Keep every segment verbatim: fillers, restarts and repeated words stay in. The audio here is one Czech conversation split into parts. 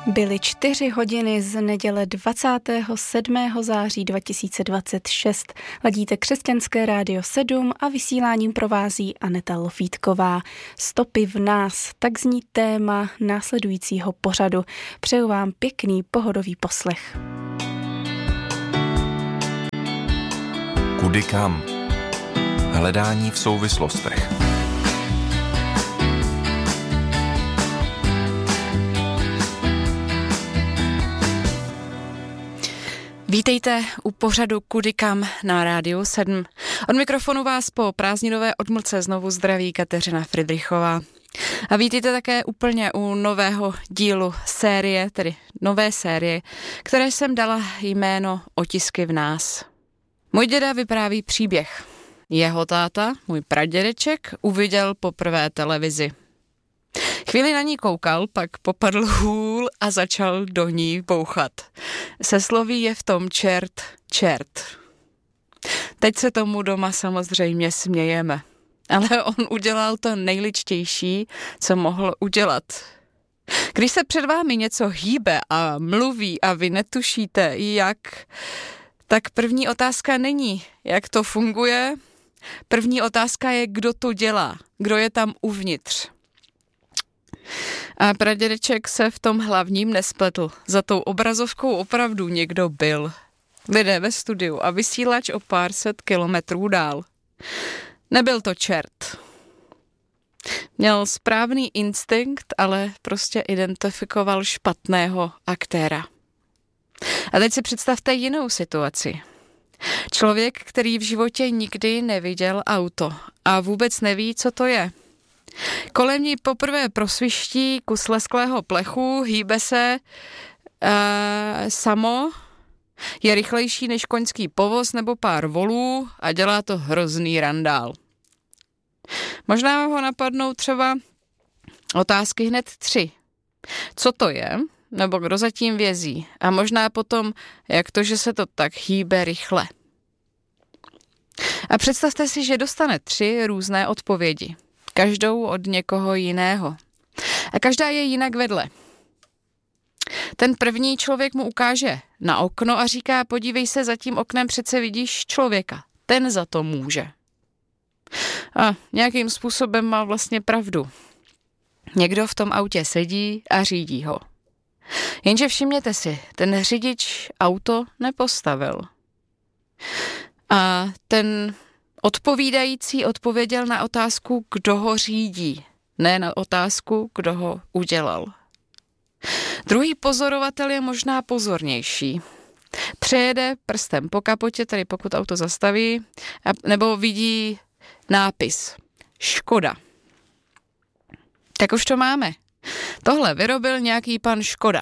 Byly čtyři hodiny z neděle dvacátého sedmého září dva tisíce dvacet šest. Ladíte Křesťanské rádio sedm a vysíláním provází Aneta Lofítková. Stopy v nás, tak zní téma následujícího pořadu. Přeju vám pěkný pohodový poslech. Kudy kam? Hledání v souvislostech. Vítejte u pořadu Kudy kam na rádiu sedm. Od mikrofonu vás po prázdninové odmlce znovu zdraví Kateřina Fridrichová. A vítejte také úplně u nového dílu série, tedy nové série, které jsem dala jméno Otisky v nás. Můj děda vypráví příběh. Jeho táta, můj pradědeček, uviděl poprvé televizi. Chvíli na ní koukal, pak popadl hůl a začal do ní bouchat. Se sloví je v tom čert, čert. Teď se tomu doma samozřejmě smějeme, ale on udělal to nejličtější, co mohl udělat. Když se před vámi něco hýbe a mluví a vy netušíte, jak, tak první otázka není, jak to funguje. První otázka je, kdo to dělá, kdo je tam uvnitř. A pradědeček se v tom hlavním nespletl. Za tou obrazovkou opravdu někdo byl. Lidé ve studiu a vysílač o pár set kilometrů dál. Nebyl to čert. Měl správný instinkt, ale prostě identifikoval špatného aktéra. A teď si představte jinou situaci. Člověk, který v životě nikdy neviděl auto a vůbec neví, co to je. Kolem ní poprvé prosviští kus lesklého plechu, hýbe se e, samo, je rychlejší než koňský povoz nebo pár volů a dělá to hrozný randál. Možná ho napadnou třeba otázky hned tři. Co to je? Nebo kdo zatím vězí? A možná potom, jak to, že se to tak hýbe rychle. A představte si, že dostane tři různé odpovědi. Každou od někoho jiného. A každá je jinak vedle. Ten první člověk mu ukáže na okno a říká, podívej se, za tím oknem přece vidíš člověka. Ten za to může. A nějakým způsobem má vlastně pravdu. Někdo v tom autě sedí a řídí ho. Jenže všimněte si, ten řidič auto nepostavil. A ten odpovídající odpověděl na otázku, kdo ho řídí, ne na otázku, kdo ho udělal. Druhý pozorovatel je možná pozornější. Přejede prstem po kapotě, tedy pokud auto zastaví, nebo vidí nápis Škoda. Tak už to máme. Tohle vyrobil nějaký pan Škoda.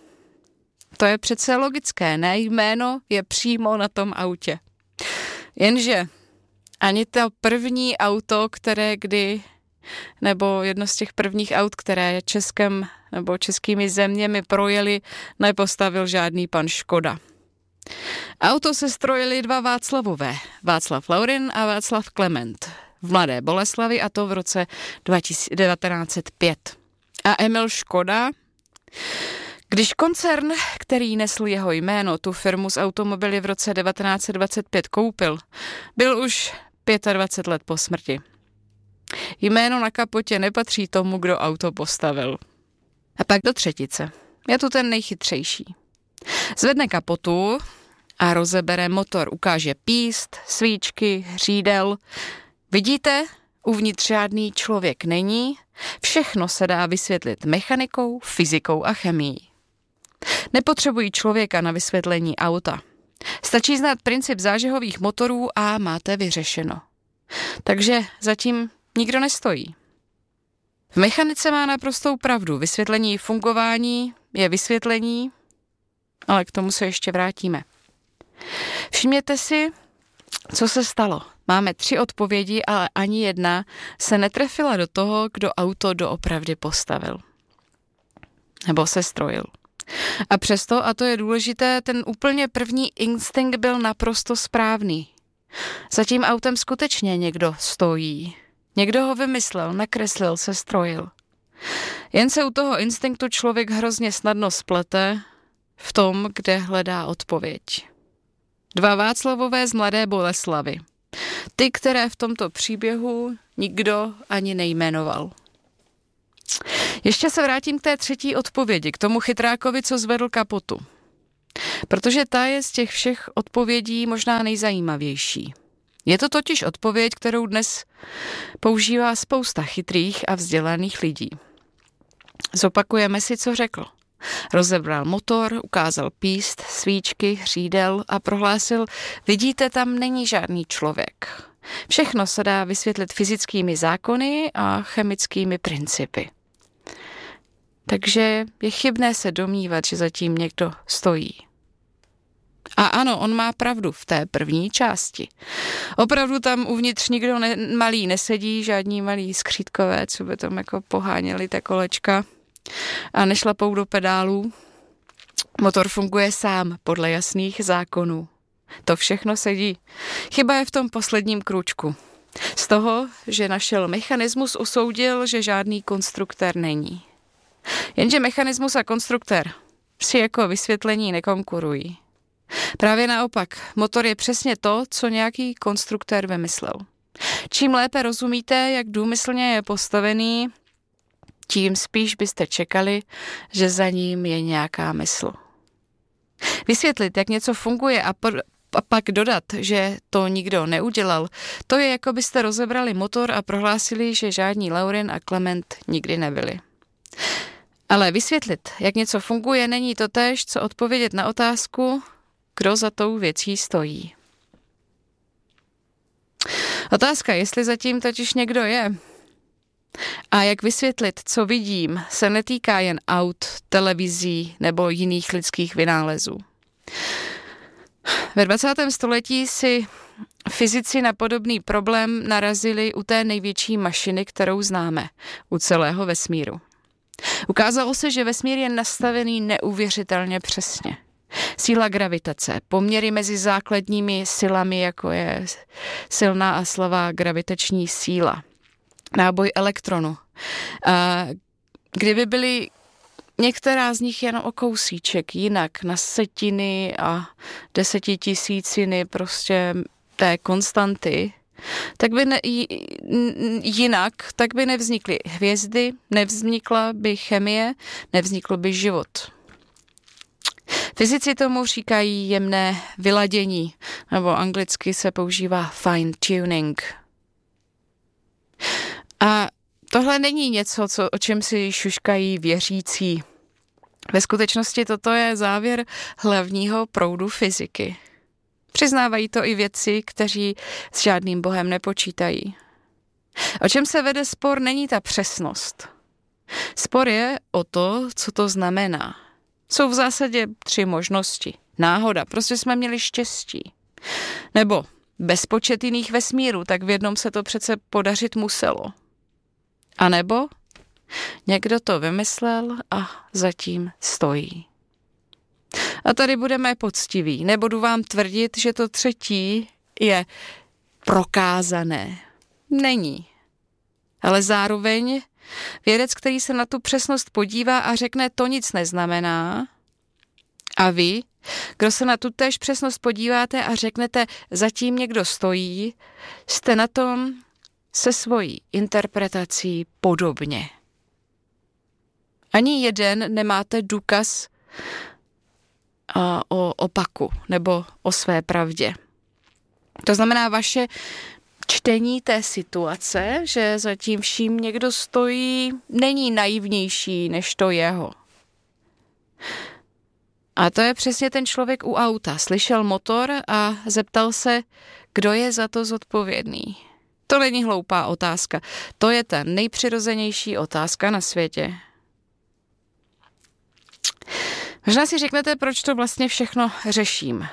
To je přece logické, ne? Jméno je přímo na tom autě. Jenže ani to první auto, které kdy, nebo jedno z těch prvních aut, které Českem nebo českými zeměmi projeli, nepostavil žádný pan Škoda. Auto se strojili dva Václavové, Václav Laurin a Václav Klement, v Mladé Boleslavi, a to v roce devatenáct set pět. A Emil Škoda, když koncern, který nesl jeho jméno, tu firmu s automobily v roce devatenáct set dvacet pět koupil, byl už dvacet pět let po smrti. Jméno na kapotě nepatří tomu, kdo auto postavil. A pak do třetice. Je tu ten nejchytřejší. Zvedne kapotu a rozebere motor. Ukáže píst, svíčky, hřídel. Vidíte? Uvnitř žádný člověk není. Všechno se dá vysvětlit mechanikou, fyzikou a chemií. Nepotřebují člověka na vysvětlení auta. Stačí znát princip zážehových motorů a máte vyřešeno. Takže zatím nikdo nestojí. V mechanice má naprostou pravdu. Vysvětlení fungování je vysvětlení, ale k tomu se ještě vrátíme. Všimněte si, co se stalo. Máme tři odpovědi, ale ani jedna se netrefila do toho, kdo auto doopravdy postavil. Nebo se strojil. A přesto, a to je důležité, ten úplně první instinkt byl naprosto správný. Za tím autem skutečně někdo stojí. Někdo ho vymyslel, nakreslil, sestrojil. Jen se u toho instinktu člověk hrozně snadno splete v tom, kde hledá odpověď. Dva Václavové z Mladé Boleslavi. Ty, které v tomto příběhu nikdo ani nejmenoval. Ještě se vrátím k té třetí odpovědi, k tomu chytrákovi, co zvedl kapotu. Protože ta je z těch všech odpovědí možná nejzajímavější. Je to totiž odpověď, kterou dnes používá spousta chytrých a vzdělaných lidí. Zopakujeme si, co řekl. Rozebral motor, ukázal píst, svíčky, hřídel a prohlásil, vidíte, tam není žádný člověk. Všechno se dá vysvětlit fyzickými zákony a chemickými principy. Takže je chybné se domnívat, že zatím někdo stojí. A ano, on má pravdu v té první části. Opravdu tam uvnitř nikdo ne, malý nesedí, žádní malí skřítkové, co by tam jako poháněli ta kolečka a nešlapou do pedálů. Motor funguje sám podle jasných zákonů. To všechno sedí. Chyba je v tom posledním krůčku. Z toho, že našel mechanismus, usoudil, že žádný konstruktér není. Jenže mechanismus a konstruktér si jako vysvětlení nekonkurují. Právě naopak, motor je přesně to, co nějaký konstruktér vymyslel. Čím lépe rozumíte, jak důmyslně je postavený, tím spíš byste čekali, že za ním je nějaká mysl. Vysvětlit, jak něco funguje a, por- a pak dodat, že to nikdo neudělal, to je, jako byste rozebrali motor a prohlásili, že žádní Laurin a Klement nikdy nebyli. Ale vysvětlit, jak něco funguje, není to též, co odpovědět na otázku, kdo za tou věcí stojí. Otázka, jestli zatím totiž někdo je a jak vysvětlit, co vidím, se netýká jen aut, televizí nebo jiných lidských vynálezů. Ve dvacátém století si fyzici na podobný problém narazili u té největší mašiny, kterou známe, u celého vesmíru. Ukázalo se, že vesmír je nastavený neuvěřitelně přesně. Síla gravitace, poměry mezi základními silami, jako je silná a slabá gravitační síla, náboj elektronu. A kdyby byly některá z nich jenom o kousíček jinak, na setiny a desetitisíciny prostě té konstanty, tak by ne, jinak, tak by nevznikly hvězdy, nevznikla by chemie, nevznikl by život. Fyzici tomu říkají jemné vyladění, nebo anglicky se používá fine tuning. A tohle není něco, co, o čem si šuškají věřící. Ve skutečnosti toto je závěr hlavního proudu fyziky. Přiznávají to i vědci, kteří s žádným bohem nepočítají. O čem se vede spor, není ta přesnost. Spor je o to, co to znamená. Jsou v zásadě tři možnosti. Náhoda, prostě jsme měli štěstí. Nebo bezpočet jiných vesmírů, tak v jednom se to přece podařit muselo. A nebo někdo to vymyslel a zatím stojí. A tady budeme poctiví. Nebudu vám tvrdit, že to třetí je prokázané. Není. Ale zároveň vědec, který se na tu přesnost podívá a řekne, to nic neznamená. A vy, kdo se na tu též přesnost podíváte a řeknete, zatím někdo stojí, jste na tom se svojí interpretací podobně. Ani jeden nemáte důkaz a, o opaku nebo o své pravdě. To znamená, vaše čtení té situace, že zatím vším někdo stojí, není naivnější než to jeho. A to je přesně ten člověk u auta. Slyšel motor a zeptal se, kdo je za to zodpovědný. To není hloupá otázka. To je ta nejpřirozenější otázka na světě. Možná si řeknete, proč to vlastně všechno řeším.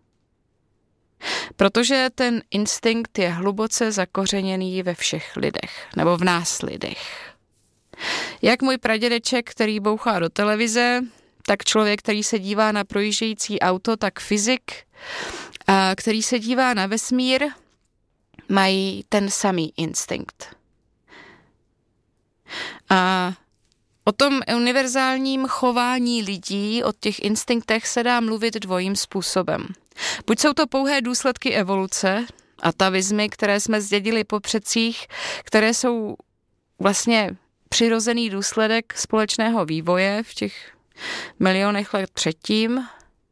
Protože ten instinkt je hluboce zakořeněný ve všech lidech, nebo v nás lidech. Jak můj pradědeček, který bouchá do televize, tak člověk, který se dívá na projíždějící auto, tak fyzik, a který se dívá na vesmír, mají ten samý instinkt. A O tom univerzálním chování lidí, o těch instinktech se dá mluvit dvojím způsobem. Buď jsou to pouhé důsledky evoluce, atavizmy, které jsme zdědili po předcích, které jsou vlastně přirozený důsledek společného vývoje v těch milionech let předtím.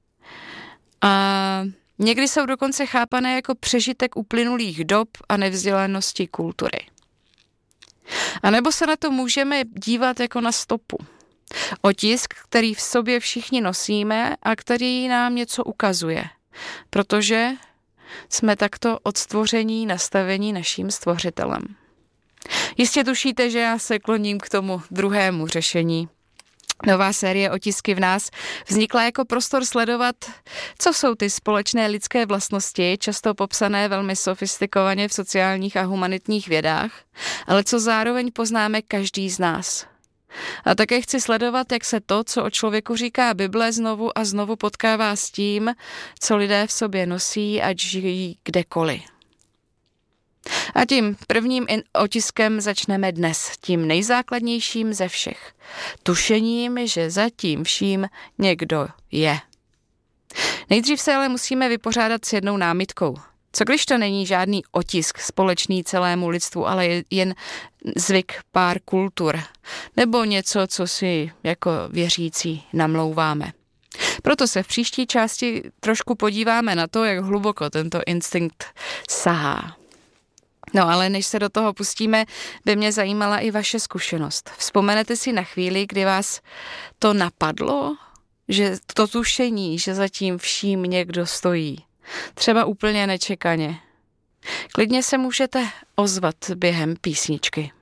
A někdy jsou dokonce chápané jako přežitek uplynulých dob a nevzdělanosti kultury. A nebo se na to můžeme dívat jako na stopu. Otisk, který v sobě všichni nosíme a který nám něco ukazuje. Protože jsme takto od stvoření nastavení naším stvořitelem. Jistě tušíte, že já se kloním k tomu druhému řešení. Nová série Otisky v nás vznikla jako prostor sledovat, co jsou ty společné lidské vlastnosti, často popsané velmi sofistikovaně v sociálních a humanitních vědách, ale co zároveň poznáme každý z nás. A také chci sledovat, jak se to, co o člověku říká Bible, znovu a znovu potkává s tím, co lidé v sobě nosí, ať žijí kdekoliv. A tím prvním otiskem začneme dnes, tím nejzákladnějším ze všech. Tušením, že za tím vším někdo je. Nejdřív se ale musíme vypořádat s jednou námitkou. Co když to není žádný otisk společný celému lidstvu, ale je jen zvyk pár kultur, nebo něco, co si jako věřící namlouváme. Proto se v příští části trošku podíváme na to, jak hluboko tento instinkt sahá. No ale než se do toho pustíme, by mě zajímala i vaše zkušenost. Vzpomenete si na chvíli, kdy vás to napadlo, že to tušení, že za tím vším někdo stojí. Třeba úplně nečekaně. Klidně se můžete ozvat během písničky.